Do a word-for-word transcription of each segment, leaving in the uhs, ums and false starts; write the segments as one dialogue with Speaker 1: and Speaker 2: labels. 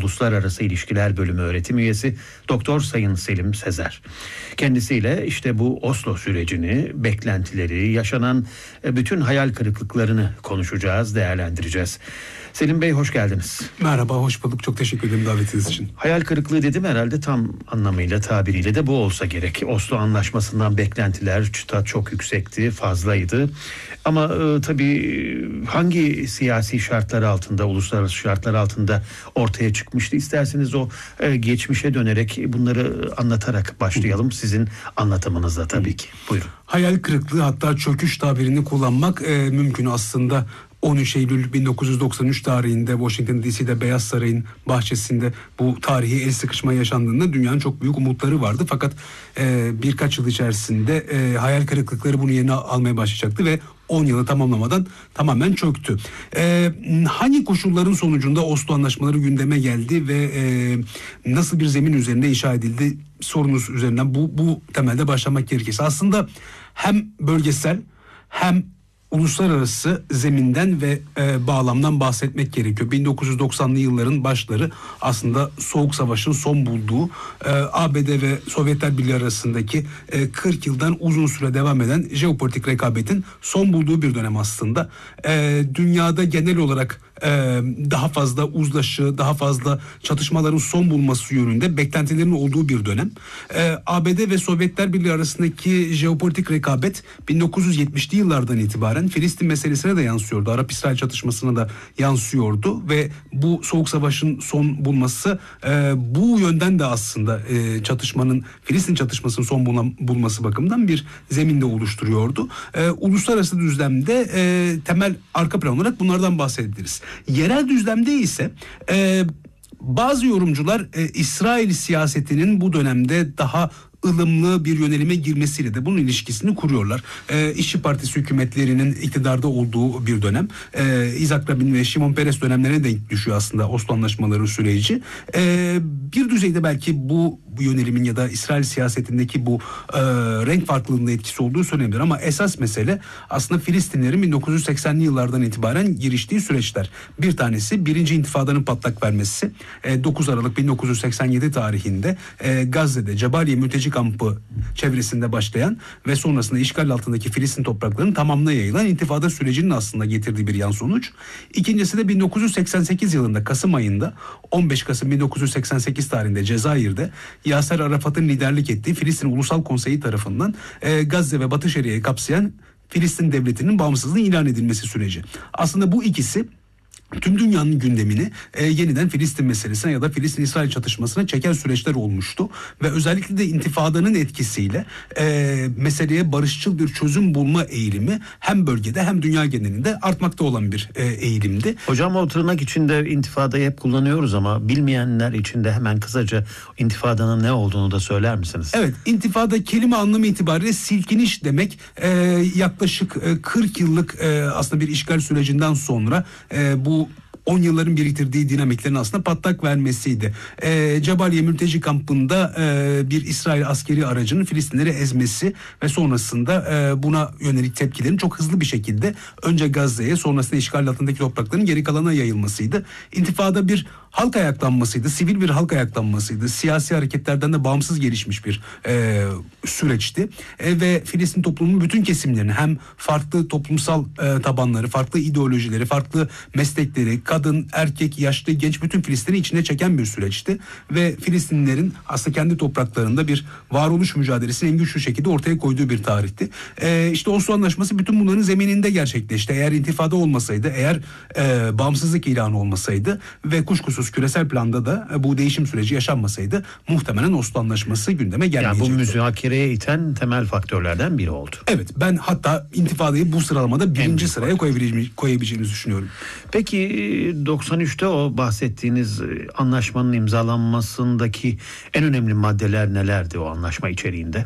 Speaker 1: Uluslararası İlişkiler Bölümü öğretim üyesi Doktor Sayın Selim Sezer. Kendisiyle işte bu Oslo sürecini, beklentileri, yaşanan bütün hayal kırıklıklarını konuşacağız, değerlendireceğiz. Selim Bey, hoş geldiniz.
Speaker 2: Merhaba, hoş bulduk. Çok teşekkür ederim davetiniz için.
Speaker 1: Hayal kırıklığı dedim, herhalde tam anlamıyla, tabiriyle de bu olsa gerek. Oslo Anlaşması'ndan beklentiler çıta çok yüksekti, fazlaydı. Ama e, tabii hangi siyasi şartlar altında, uluslararası şartlar altında ortaya çıkmıştı? İsterseniz o e, geçmişe dönerek bunları anlatarak başlayalım. Sizin anlatımınızla tabii ki. Buyurun.
Speaker 2: Hayal kırıklığı, hatta çöküş tabirini kullanmak e, mümkün aslında. on üç Eylül bin dokuz yüz doksan üç tarihinde Washington D C'de Beyaz Saray'ın bahçesinde bu tarihi el sıkışma yaşandığında dünyanın çok büyük umutları vardı. Fakat e, birkaç yıl içerisinde e, hayal kırıklıkları bunu yerine almaya başlayacaktı ve on yılı tamamlamadan tamamen çöktü. Ee, hangi koşulların sonucunda Oslo Anlaşmaları gündeme geldi ve e, nasıl bir zemin üzerinde inşa edildi sorunuz üzerinden bu, bu temelde başlamak gerekirse. Aslında hem bölgesel hem uluslararası zeminden ve e, bağlamdan bahsetmek gerekiyor. bin dokuz yüz doksanlı yılların başları aslında Soğuk Savaş'ın son bulduğu e, A B D ve Sovyetler Birliği arasındaki e, kırk yıldan uzun süre devam eden jeopolitik rekabetin son bulduğu bir dönem aslında. E, dünyada genel olarak e, daha fazla uzlaşı, daha fazla çatışmaların son bulması yönünde beklentilerin olduğu bir dönem. E, A B D ve Sovyetler Birliği arasındaki jeopolitik rekabet bin dokuz yüz yetmişli yıllardan itibaren Filistin meselesine de yansıyordu. Arap-İsrail çatışmasına da yansıyordu ve bu Soğuk Savaş'ın son bulması e, bu yönden de aslında e, çatışmanın, Filistin çatışmasının son bulan, bulması bakımından bir zeminde oluşturuyordu. E, uluslararası düzlemde e, temel arka plan olarak bunlardan bahsedebiliriz. Yerel düzlemde ise e, bazı yorumcular e, İsrail siyasetinin bu dönemde daha ılımlı bir yönelime girmesiyle de bunun ilişkisini kuruyorlar. Ee, İşçi Partisi hükümetlerinin iktidarda olduğu bir dönem. Ee, İzak Rabin ve Şimon Peres dönemlerine denk düşüyor aslında Oslo Anlaşmaları süreci. Ee, bir düzeyde belki bu, bu yönelimin ya da İsrail siyasetindeki bu e, renk farklılığında etkisi olduğu söylenebilir. Ama esas mesele aslında Filistinlerin bin dokuz yüz seksenli yıllardan itibaren giriştiği süreçler. Bir tanesi Birinci İntifada'nın patlak vermesi. E, dokuz Aralık bin dokuz yüz seksen yedi tarihinde e, Gazze'de Cebaliye mülteci kampı çevresinde başlayan ve sonrasında işgal altındaki Filistin topraklarının tamamına yayılan intifada sürecinin aslında getirdiği bir yan sonuç. İkincisi de bin dokuz yüz seksen sekiz yılında Kasım ayında, on beş Kasım bin dokuz yüz seksen sekiz tarihinde Cezayir'de Yaser Arafat'ın liderlik ettiği Filistin Ulusal Konseyi tarafından e, Gazze ve Batı Şeria'yı kapsayan Filistin Devleti'nin bağımsızlığı ilan edilmesi süreci. Aslında bu ikisi tüm dünyanın gündemini e, yeniden Filistin meselesine ya da Filistin-İsrail çatışmasına çeken süreçler olmuştu. Ve özellikle de intifadanın etkisiyle e, meseleye barışçıl bir çözüm bulma eğilimi hem bölgede hem dünya genelinde artmakta olan bir e, eğilimdi.
Speaker 1: Hocam, o tırnak içinde intifadayı hep kullanıyoruz ama bilmeyenler için de hemen kısaca intifadanın ne olduğunu da söyler misiniz?
Speaker 2: Evet, intifada kelime anlamı itibariyle silkiniş demek. E, yaklaşık e, kırk yıllık e, aslında bir işgal sürecinden sonra e, bu on yılların biriktirdiği dinamiklerin aslında patlak vermesiydi. E, Cebaliye mülteci kampında e, bir İsrail askeri aracının Filistinleri ezmesi ve sonrasında e, buna yönelik tepkilerin çok hızlı bir şekilde önce Gazze'ye, sonrasında işgal altındaki toprakların geri kalanına yayılmasıydı. İntifada bir halk ayaklanmasıydı, sivil bir halk ayaklanmasıydı. Siyasi hareketlerden de bağımsız gelişmiş bir e, süreçti. E, ve Filistin toplumunun bütün kesimlerini, hem farklı toplumsal e, tabanları, farklı ideolojileri, farklı meslekleri, kadın, erkek, yaşlı, genç bütün Filistin'i içine çeken bir süreçti. Ve Filistinlilerin aslında kendi topraklarında bir varoluş mücadelesini en güçlü şekilde ortaya koyduğu bir tarihti. E, işte Oslo Anlaşması bütün bunların zemininde gerçekleşti. Eğer intifada olmasaydı, eğer e, bağımsızlık ilanı olmasaydı ve kuşkusuz küresel planda da bu değişim süreci yaşanmasaydı muhtemelen Oslo Anlaşması gündeme gelmeyecekti.
Speaker 1: Yani bu müzakereye iten temel faktörlerden biri oldu.
Speaker 2: Evet, ben hatta intifadayı bu sıralamada birinci sıraya koyabileceğimizi, koyabileceğimizi düşünüyorum.
Speaker 1: Peki doksan üçte o bahsettiğiniz anlaşmanın imzalanmasındaki en önemli maddeler nelerdi o anlaşma içeriğinde?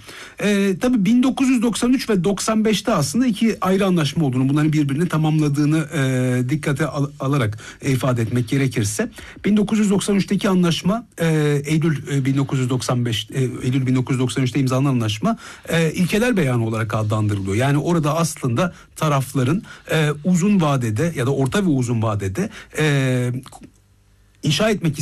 Speaker 2: e, tabii bin dokuz yüz doksan üç ve doksan beşte aslında iki ayrı anlaşma olduğunu, bunların birbirini tamamladığını e, dikkate al, alarak e, ifade etmek gerekirse, bin dokuz yüz doksan üçteki anlaşma e, Eylül e, bin dokuz yüz doksan beş e, Eylül bin dokuz yüz doksan üçte imzalanan anlaşma e, ilkeler beyanı olarak adlandırılıyor. Yani orada aslında tarafların e, uzun vadede ya da orta ve uzun vadede e, inşa etmek